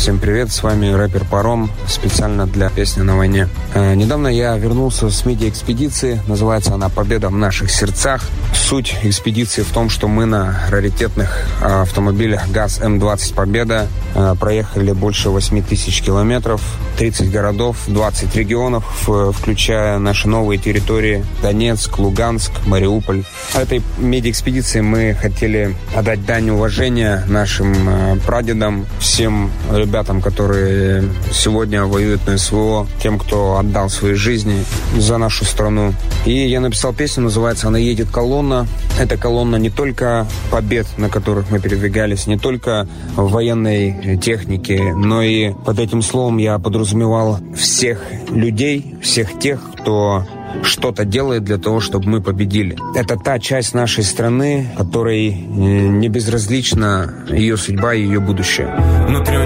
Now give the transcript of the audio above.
Всем привет, с вами рэпер Паром, специально для песни «На войне». Недавно я вернулся с медиа-экспедиции, называется она «Победа в наших сердцах». Суть экспедиции в том, что мы на раритетных автомобилях ГАЗ-М20 «Победа» проехали больше 8 тысяч километров, 30 городов, 20 регионов, включая наши новые территории Донецк, Луганск, Мариуполь. В этой медиа-экспедиции мы хотели отдать дань уважения нашим прадедам, всем ребятам, которые сегодня воюют на СВО, тем, кто отдал свои жизни за нашу страну. И я написал песню, называется она «Едет колонна». Это колонна не только побед, на которых мы передвигались, не только военной техники, но и под этим словом я подразумевал всех людей, всех тех, кто что-то делает для того, чтобы мы победили. Это та часть нашей страны, которой не безразлична ее судьба и ее будущее.